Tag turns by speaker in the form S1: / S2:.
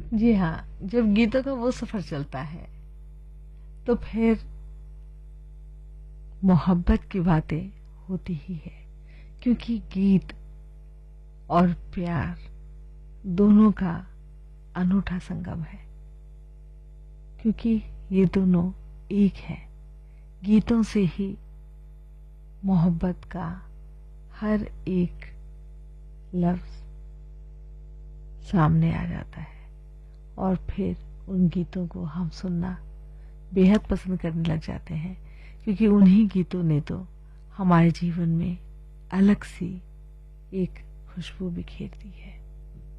S1: जी हाँ, जब गीतों का वो सफर चलता है तो फिर मोहब्बत की बातें होती ही है, क्योंकि गीत और प्यार दोनों का अनूठा संगम है, क्योंकि ये दोनों एक है। गीतों से ही मोहब्बत का हर एक लफ्ज सामने आ जाता है और फिर उन गीतों को हम सुनना बेहद पसंद करने लग जाते हैं, क्योंकि उन्हीं गीतों ने तो हमारे जीवन में अलग सी एक खुशबू बिखेर दी है।